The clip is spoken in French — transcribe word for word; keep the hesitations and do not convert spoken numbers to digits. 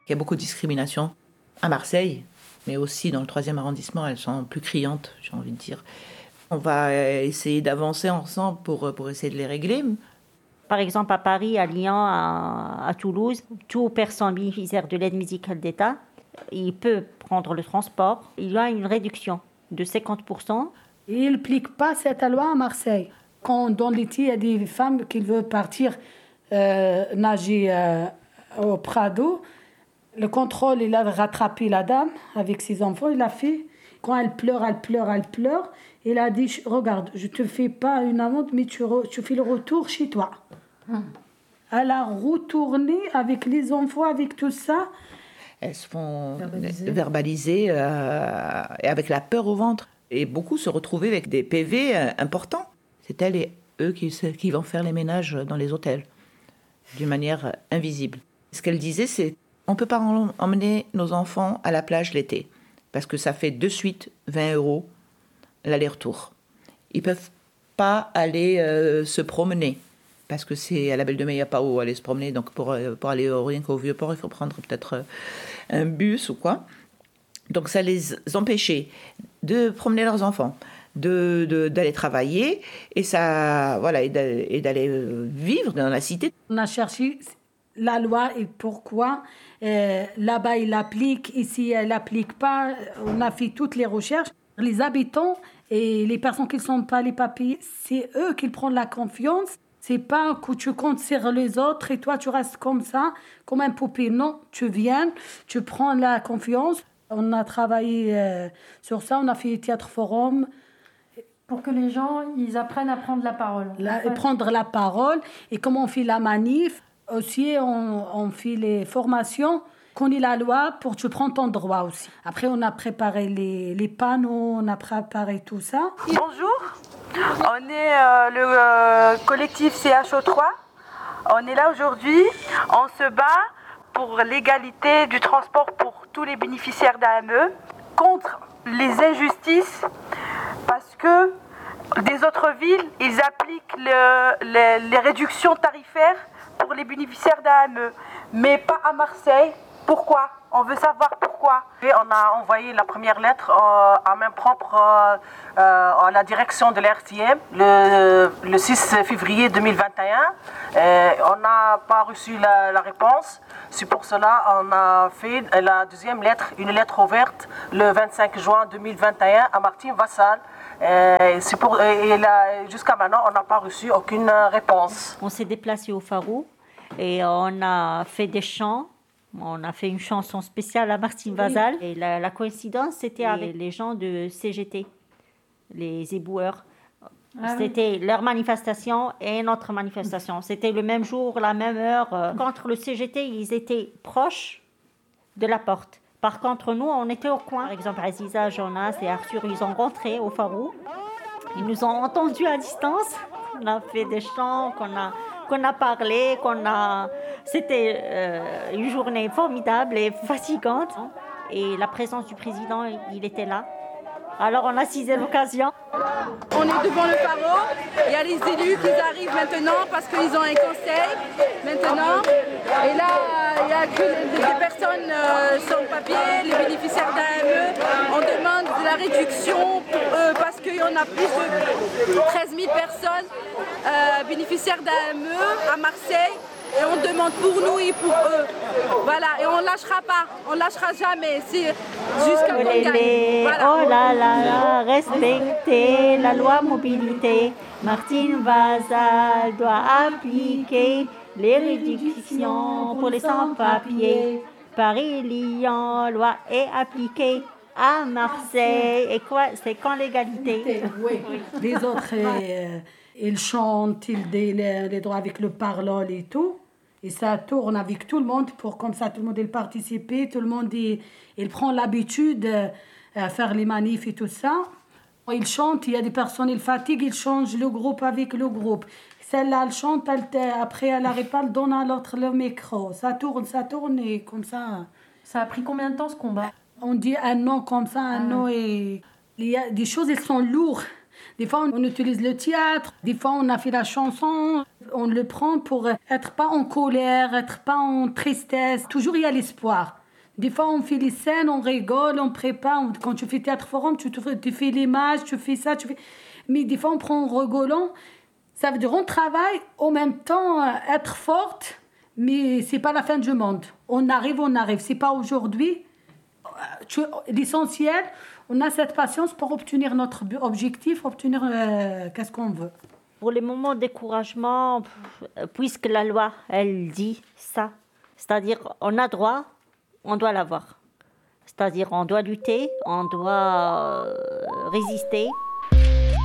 Il y a beaucoup de discrimination à Marseille, mais aussi dans le troisième arrondissement, elles sont plus criantes, j'ai envie de dire. On va essayer d'avancer ensemble pour, pour essayer de les régler. Par exemple, à Paris, à Lyon, à, à Toulouse, tout personne bénéficiaire de l'aide médicale d'État, il peut prendre le transport. Il y a une réduction de cinquante pour cent. Il n'applique pas cette loi à Marseille. Quand dans l'été, il y a des femmes qui veulent partir euh, nager euh, au Prado, le contrôle, il a rattrapé la dame avec ses enfants, il a fait. Quand elle pleure, elle pleure, elle pleure. Il a dit, regarde, je ne te fais pas une amende, mais tu, re, tu fais le retour chez toi. Hum. Elle a retourné avec les enfants, avec tout ça. Elles se font verbaliser, verbaliser euh, et avec la peur au ventre. Et beaucoup se retrouvaient avec des P V importants. C'est elles et eux qui, qui vont faire les ménages dans les hôtels, d'une manière invisible. Ce qu'elle disait, c'est on ne peut pas emmener nos enfants à la plage l'été, parce que ça fait de suite vingt euros l'aller-retour. Ils ne peuvent pas aller euh, se promener, parce que c'est à la Belle de Mai, il n'y a pas où aller se promener. Donc pour, pour aller rien qu'au Vieux-Port, il faut prendre peut-être un bus ou quoi. Donc ça les empêchait de promener leurs enfants, de, de, d'aller travailler et, ça, voilà, et d'aller, et d'aller vivre dans la cité. On a cherché la loi et pourquoi euh, là-bas il applique, ici elle n'applique pas. On a fait toutes les recherches. Les habitants et les personnes qui ne sont pas les papiers, c'est eux qui prennent la confiance. C'est pas que tu comptes sur les autres et toi tu restes comme ça, comme un poupée. Non, tu viens, tu prends la confiance. On a travaillé euh, sur ça, on a fait théâtre forum. Pour que les gens ils apprennent à prendre la parole. La, en fait. Prendre la parole. Et comme on fait la manif, aussi on, on fait les formations. Connais la loi pour que tu prends ton droit aussi. Après, on a préparé les, les panneaux, on a préparé tout ça. Bonjour, on est euh, le euh, collectif C H O trois. On est là aujourd'hui, on se bat pour l'égalité du transport pour tous les bénéficiaires d'A M E, contre les injustices, parce que des autres villes, ils appliquent le, les, les réductions tarifaires pour les bénéficiaires d'A M E, mais pas à Marseille. Pourquoi ? On veut savoir pourquoi. Et on a envoyé la première lettre euh, à main propre euh, euh, à la direction de l'R T M le, le six février deux mille vingt et un. Et on n'a pas reçu la, la réponse. C'est pour cela qu'on a fait la deuxième lettre, une lettre ouverte, le vingt-cinq juin deux mille vingt et un à Martine Vassal. Et, c'est pour, et là, jusqu'à maintenant, on n'a pas reçu aucune réponse. On s'est déplacé au Pharaon et on a fait des chants. On a fait une chanson spéciale à Martine Vassal. Oui. Et la, la coïncidence, c'était avec les gens de C G T, les éboueurs. Ah c'était oui. Leur manifestation et notre manifestation. C'était le même jour, la même heure. Contre le C G T, ils étaient proches de la porte. Par contre, nous, on était au coin. Par exemple, Aziza, Jonas et Arthur, ils ont rentré au Pharaon. Ils nous ont entendus à distance. On a fait des chants, qu'on a... qu'on a parlé, qu'on a... C'était euh, une journée formidable et fatigante. Et la présence du président, il était là. Alors on a saisi l'occasion. On est devant le Pharaon. Il y a les élus qui arrivent maintenant parce qu'ils ont un conseil maintenant. Et là, il y a que des personnes euh, sans papier, les bénéficiaires d'A M E. On demande de la réduction pour eux parce qu'il y en a plus de treize mille personnes euh, bénéficiaires d'A M E à Marseille. Et on demande pour nous et pour eux. Voilà, et on ne lâchera pas, on ne lâchera jamais. C'est jusqu'à qu'on gagne. Voilà. Oh là là là, respecter la loi mobilité. Martine Vassal doit appliquer les réductions pour les sans-papiers. Paris-Lyon, loi est appliquée à Marseille. Et quoi, c'est quand l'égalité. Oui, les autres, euh, ils chantent, ils les, les droits avec le parole et tout. Et ça tourne avec tout le monde pour comme ça tout le monde il participe, tout le monde il, il prend l'habitude à faire les manifs et tout ça. Ils chantent, il y a des personnes, ils fatiguent, ils changent le groupe avec le groupe. Celle-là, elle chante, elle, après elle n'arrive pas, elle donne à l'autre le micro. Ça tourne, ça tourne et comme ça. Ça a pris combien de temps ce combat ? On dit un an comme ça, un ah. an et... Il y a des choses, elles sont lourdes. Des fois, on utilise le théâtre. Des fois, on a fait la chanson. On le prend pour être pas en colère, être pas en tristesse. Toujours, il y a l'espoir. Des fois, on fait les scènes, on rigole, on prépare. Quand tu fais Théâtre Forum, tu, te, tu fais l'image, tu fais ça, tu fais... Mais des fois, on prend en rigolant. Ça veut dire on travaille, en même temps, être forte, mais c'est pas la fin du monde. On arrive, on arrive. C'est pas aujourd'hui. Tu, l'essentiel, on a cette patience pour obtenir notre objectif, obtenir euh, qu'est-ce qu'on veut. Pour les moments de découragement, puisque la loi, elle dit ça, c'est-à-dire on a droit, on doit l'avoir. C'est-à-dire on doit lutter, on doit résister.